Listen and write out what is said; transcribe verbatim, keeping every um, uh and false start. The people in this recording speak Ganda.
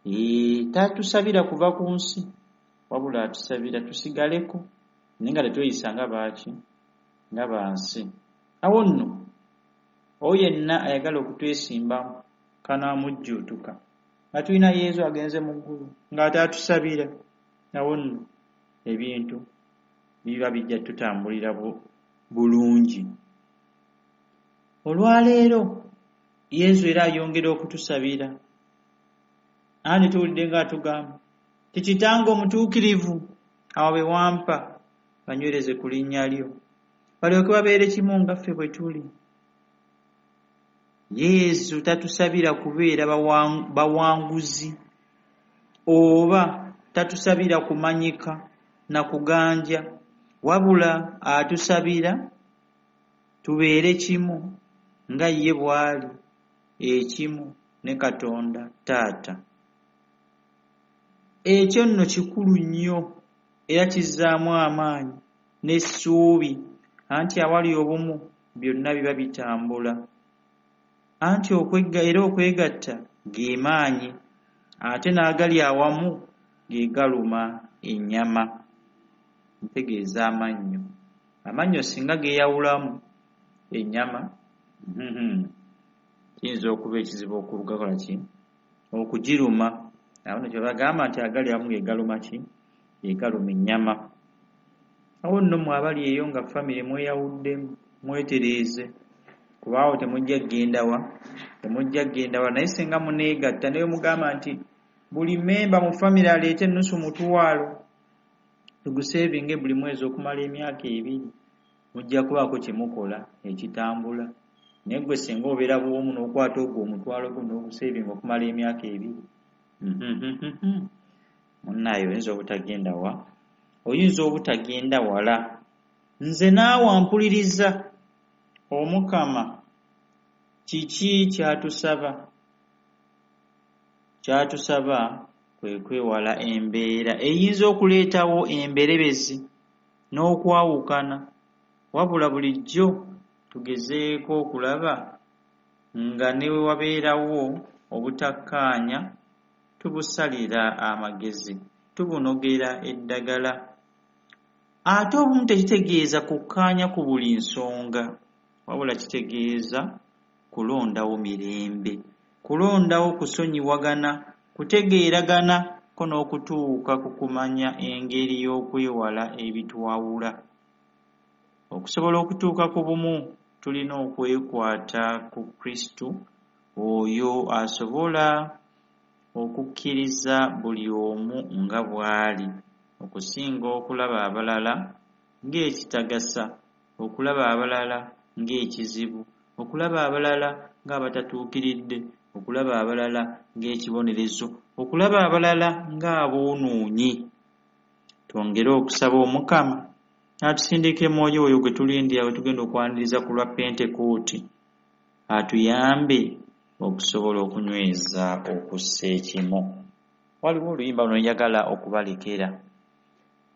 ee tatusabira kuva ku nsi wabula atusabira tusigaleko naye nga tetweyisa nga baaki nga bansi. Awo nno oyo yenna ayagala okutwesimbamu kanaamujjuutuka nga tulina Yesu agenze mu ggulu ng'ate atusabira. Awo nno ebintu biba bijja tutambulira bulungi. Olwaleero Yesu era ayongera okutusabira. Andi tuwulidde ng'atugamba ti Kitange omutuukirivu awo be wampa banywereze ku linnya lyo balyoke babeere kimu nga ffe bwe tuli. Yesu tatusabira kubeera bawanguzi oba tatusabira kumanyika na kuganja, wabula atusabira tubeere kimu nga ye bw'ali ekimu ne Katonda Taata. Ekyo nno kikulu nnyo era kizzaamu amaanyi n'essuubi anti awali obumu byonna biba bitambula. Anti okwegga era okwegatta ge maanyi ate n'agali awamu ge galuma ennyama. Ntegeeza amannyo. Amannyo singa geeyawulamu ennyama kiyinza okuba ekizibu okugakola ki okugiruma. Awo nno kyebagamba nti agali awamu ge galuma ki ge galuma ennyama. Awo nno mmwe abali eyo nga famire mweyawuddemu mwetereeze kuba awo temujja kgenda wa temujja kgenda wa naye singa muneegatta naye mugamba nti buli memba mu famire aleete ennusu mutwalo tuguseevinge buli mwezi okumala emyaka ebiri, mujja kubaako kye mukola ekitambula. Naye gwe singa obeera bw'omu n'okwata ogwo omutwalo gwo n'oguseevinga okumala emyaka ebiri munnaayo oyinza obutagenda wa oyinza obutagenda wala. Nze naawe ampuliriza Omukama kiki kyatusaba? Kyatusaba kwe kwewala embeera eyinza okuleetawo emberebezi n'okwawukana, wabula bulijjo tugezeeko okulaba nga ne we wabeerawo obutakkaanya tubusalira amagezi, tubunogera eddagala. Ate obumu tekitegeeza kukkaanya ku buli nsonga, wabula kitegeeza kulondawo mirembe, kulondawo kusonyiwagana, kutegeeragana ko n'okutuuka ku kumanya engeri y'okwewala ebitwawula. Okusobola okutuuka ku bumu tulina okwekwata ku Kristo oyo asobola okukkiriza buli omu nga bw'ali, okusinga okulaba abalala ng'ekitagasa, okulaba abalala ng'ekizibu, okulaba abalala ng'abatatuukiridde, okulaba abalala ng'ekibonerezo, okulaba abalala ng'aboonoonyi. Twongere okusaba Omukama atusindike Mwoyo oyo gwe tulindira bwe tugenda okwaniriza ku lwa Pentekooti, atuyambe okusobola okunyweza okussa ekimu. Waliwo oluyimba luno njagala okubalekera.